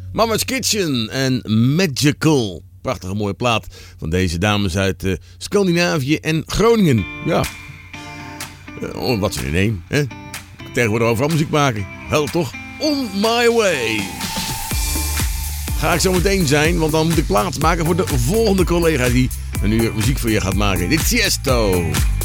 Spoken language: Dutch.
Mama's Kitchen en Magical. Prachtige mooie plaat van deze dames uit Scandinavië en Groningen. Ja, wat ze in één. Hè? Tegenwoordig overal muziek maken. Helpt toch? On my way. Ga ik zo meteen zijn, want dan moet ik plaats maken voor de volgende collega die een uur muziek voor je gaat maken. Dit is Tiesto.